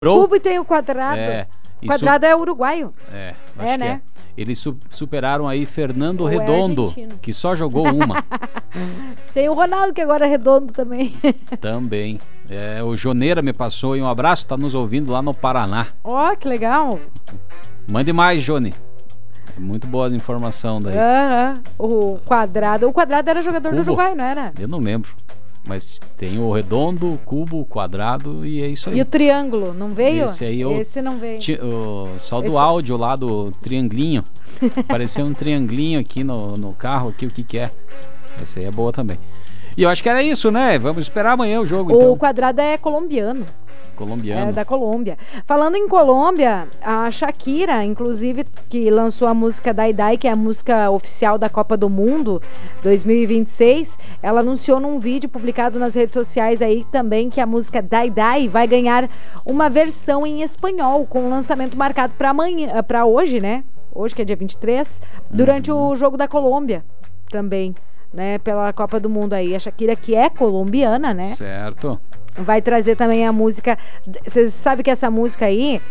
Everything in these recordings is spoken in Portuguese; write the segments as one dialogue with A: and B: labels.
A: Cubo e tem o quadrado. O quadrado é uruguaio.
B: Acho que
A: né?
B: Eles superaram aí Fernando
A: Ou é
B: Redondo,
A: argentino.
B: que só jogou uma.
A: Tem o Ronaldo, que agora é redondo também.
B: Também. O Joneira me passou aí um abraço, tá nos ouvindo lá no Paraná.
A: Ó, que legal.
B: Mande mais, Jone. Muito boa a informação daí.
A: O quadrado era jogador do Uruguai, não era?
B: Eu não lembro. Mas tem o redondo, o cubo, o quadrado e é isso aí.
A: E o triângulo, não veio?
B: Esse
A: não veio.
B: Só do áudio lá do trianglinho. Apareceu um trianglinho aqui no carro, aqui, o que é. Essa aí é boa também. E eu acho que era isso, né? Vamos esperar amanhã o jogo, então.
A: O quadrado é colombiano.
B: Colombiano.
A: É da Colômbia. Falando em Colômbia, a Shakira, inclusive, que lançou a música Dai Dai, que é a música oficial da Copa do Mundo 2026, ela anunciou num vídeo publicado nas redes sociais aí também que a música Dai Dai vai ganhar uma versão em espanhol, com lançamento marcado para hoje, né? Hoje, que é dia 23, durante o jogo da Colômbia também, né? Pela Copa do Mundo aí. A Shakira, que é colombiana, né?
B: Certo.
A: Vai trazer também a música. Vocês sabem que essa música aí,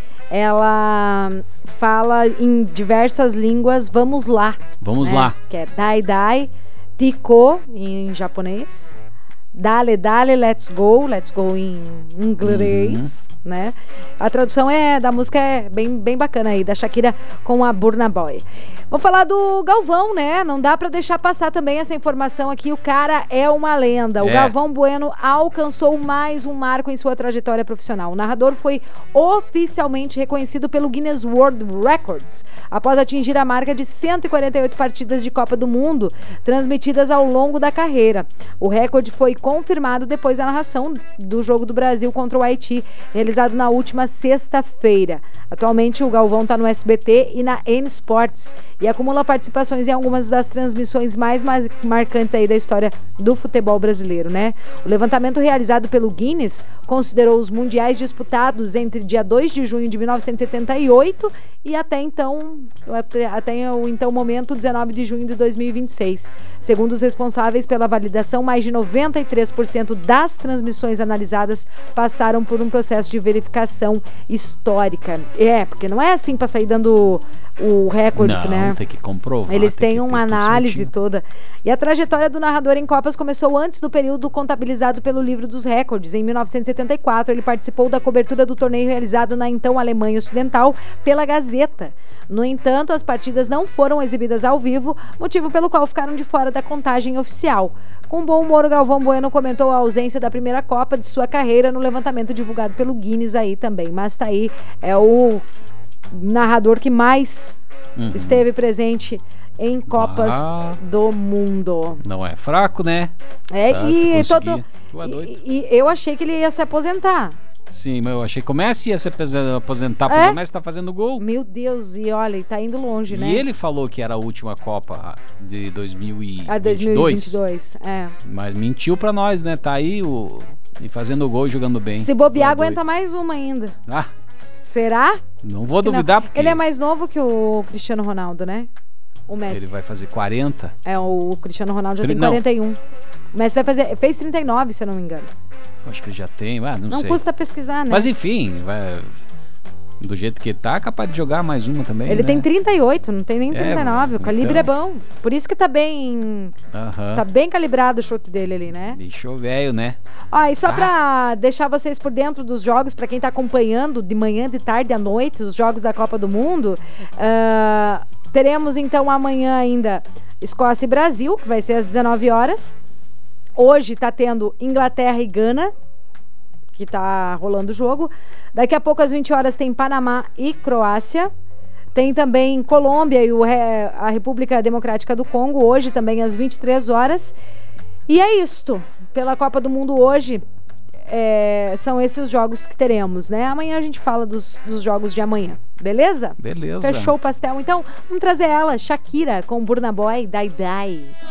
A: ela fala em diversas línguas. Vamos lá.
B: Vamos lá.
A: Que é Dai Dai, Tico em japonês. Dale, dale, let's go em inglês, né? A tradução da música é bem bacana aí, da Shakira com a Burna Boy. Vou falar do Galvão, né? Não dá pra deixar passar também essa informação aqui. O cara é uma lenda. O Galvão Bueno alcançou mais um marco em sua trajetória profissional. O narrador foi oficialmente reconhecido pelo Guinness World Records após atingir a marca de 148 partidas de Copa do Mundo transmitidas ao longo da carreira. O recorde foi confirmado depois da narração do jogo do Brasil contra o Haiti, realizado na última sexta-feira. Atualmente, o Galvão está no SBT e na N Sports e acumula participações em algumas das transmissões mais marcantes aí da história do futebol brasileiro, né? O levantamento realizado pelo Guinness considerou os mundiais disputados entre dia 2 de junho de 1978 e até o então momento 19 de junho de 2026. Segundo os responsáveis pela validação, mais de 93% das transmissões analisadas passaram por um processo de verificação histórica. Porque não é assim para sair dando o recorde, né?
B: Não, tem que comprovar.
A: Eles têm uma análise toda. E a trajetória do narrador em Copas começou antes do período contabilizado pelo Livro dos Recordes. Em 1974, ele participou da cobertura do torneio realizado na então Alemanha Ocidental pela Gazeta. No entanto, as partidas não foram exibidas ao vivo, motivo pelo qual ficaram de fora da contagem oficial. Com bom humor, o Galvão Bueno comentou a ausência da primeira Copa de sua carreira no levantamento divulgado pelo Guinness aí também. Mas tá aí, é o narrador que mais esteve presente em Copas do Mundo.
B: Não é fraco, né?
A: E eu achei que ele ia se aposentar.
B: Sim, mas eu achei que o Messi ia se aposentar, porque o Messi tá fazendo gol.
A: Meu Deus, e olha, ele tá indo longe, né?
B: E ele falou que era a última Copa de 2022.
A: A 2022,
B: Mas mentiu pra nós, né? Tá aí e fazendo gol e jogando bem.
A: Se bobear, aguenta mais uma ainda. Será?
B: Não vou duvidar, porque...
A: Ele é mais novo que o Cristiano Ronaldo, né? O Messi.
B: Ele vai fazer 40.
A: O Cristiano Ronaldo já tem 41. O Messi fez 39, se eu não me engano.
B: Acho que ele já tem, não sei.
A: Não custa pesquisar, né?
B: Mas enfim, do jeito que tá, capaz de jogar mais uma também,
A: Ele tem 38, não tem nem 39, o calibre é bom. Por isso que tá bem tá bem calibrado o chute dele ali, né?
B: Bicho velho, né?
A: E só pra deixar vocês por dentro dos jogos, pra quem tá acompanhando de manhã, de tarde, à noite, os jogos da Copa do Mundo, teremos então amanhã ainda Escócia e Brasil, que vai ser às 19 horas. Hoje tá tendo Inglaterra e Gana, que tá rolando o jogo. Daqui a pouco às 20 horas tem Panamá e Croácia. Tem também Colômbia e a República Democrática do Congo, hoje também às 23 horas. E é isto. Pela Copa do Mundo hoje, são esses jogos que teremos, né? Amanhã a gente fala dos jogos de amanhã. Beleza?
B: Beleza.
A: Fechou o pastel. Então, vamos trazer ela, Shakira, com Burna Boy, Dai Dai.